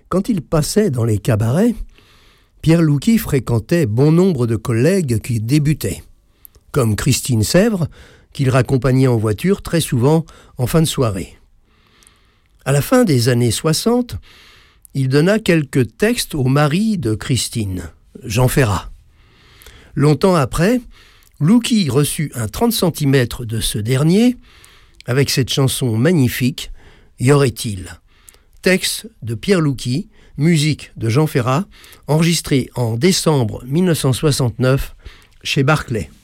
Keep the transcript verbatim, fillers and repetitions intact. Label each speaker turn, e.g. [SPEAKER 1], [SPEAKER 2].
[SPEAKER 1] Quand il passait dans les cabarets, Pierre Louki fréquentait bon nombre de collègues qui débutaient, comme Christine Sèvres, qu'il raccompagnait en voiture très souvent en fin de soirée. À la fin des années soixante, il donna quelques textes au mari de Christine, Jean Ferrat. Longtemps après, Louki reçut un trente centimètres de ce dernier avec cette chanson magnifique « Y aurait-il ?» Texte de Pierre Louki, musique de Jean Ferrat, enregistré en décembre mille neuf cent soixante-neuf chez Barclay.